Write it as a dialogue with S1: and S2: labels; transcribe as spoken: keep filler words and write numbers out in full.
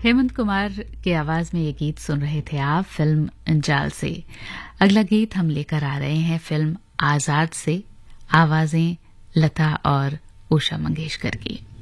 S1: हेमंत कुमार के आवाज में ये गीत सुन रहे थे आप फिल्म जाल से। अगला गीत हम लेकर आ रहे हैं फिल्म आजाद से, आवाजें लता और उषा मंगेशकर की।